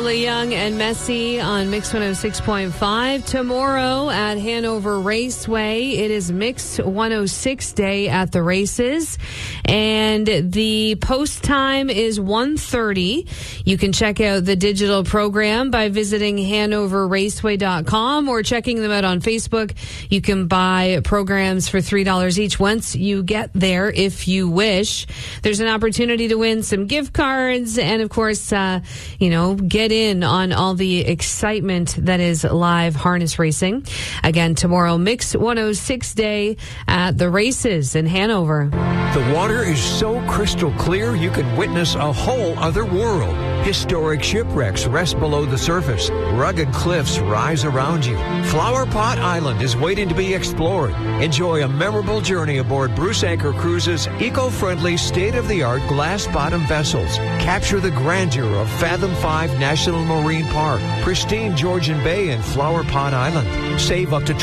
Young and Messi on Mix 106.5. Tomorrow at Hanover Raceway, it is Mix 106 Day at the races. And the post time is 1:30. You can check out the digital program by visiting HanoverRaceway.com or checking them out on Facebook. You can buy programs for $3 each once you get there if you wish. There's an opportunity to win some gift cards and, of course, get in on all the excitement that is live harness racing. Again, tomorrow, Mix 106 Day at the races in Hanover. The water is so crystal clear you can witness a whole other world. Historic shipwrecks rest below the surface. Rugged cliffs rise around you. Flower Pot Island is waiting to be explored. Enjoy a memorable journey aboard Bruce Anchor Cruises' eco-friendly, state-of-the-art glass-bottom vessels. Capture the grandeur of Fathom 5 National Marine Park, pristine Georgian Bay, and Flower Pot Island. Save up to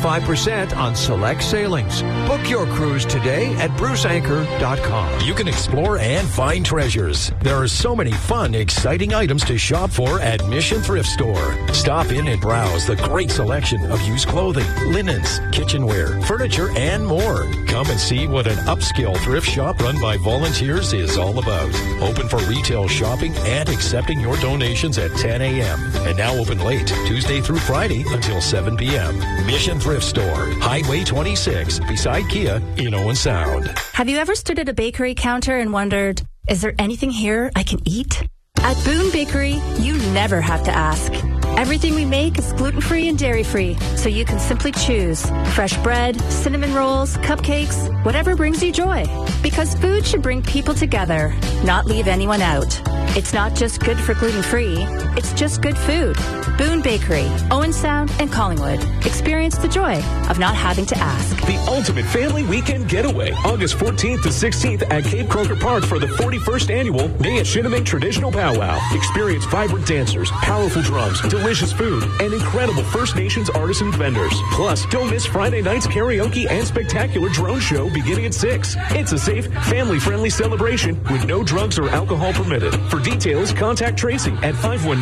25% on select sailings. Book your cruise today at bruceanchor.com. You can explore and find treasures. There are so many fun, exciting items to shop for at Mission Thrift Store. Stop in and browse the great selection of used clothing, linens, kitchenware, furniture, and more. Come and see what an upscale thrift shop run by volunteers is all about. Open for retail shopping and accepting your donations at 10 a.m. And now open late, Tuesday through Friday until 7 p.m. Mission Thrift Store, Highway 26, beside Kia in Owen Sound. Have you ever stood at a bakery counter and wondered, is there anything here I can eat? At Boone Bakery, you never have to ask. Everything we make is gluten-free and dairy-free, so you can simply choose fresh bread, cinnamon rolls, cupcakes, whatever brings you joy. Because food should bring people together, not leave anyone out. It's not just good for gluten-free, it's just good food. Boone Bakery, Owen Sound, and Collingwood. Experience the joy of not having to ask. The ultimate family weekend getaway, August 14th to 16th at Cape Croker Park for the 41st annual Nea-Shinimink Traditional Powwow. Experience vibrant dancers, powerful drums, delicious food, and incredible First Nations artisan vendors. Plus, don't miss Friday night's karaoke and spectacular drone show beginning at 6. It's a safe, family-friendly celebration with no drugs or alcohol permitted. For details, contact Tracy at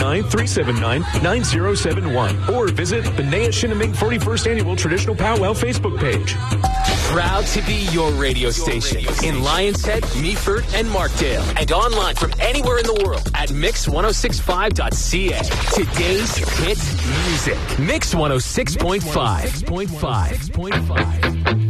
519-379-9071 or visit the Nea-Shinimink 41st Annual Traditional Powwow Facebook page. Proud to be your radio station in Lions Head, Meaford, and Markdale. And online from anywhere in the world at mix1065.ca. Today's hit music. Mix 106.5.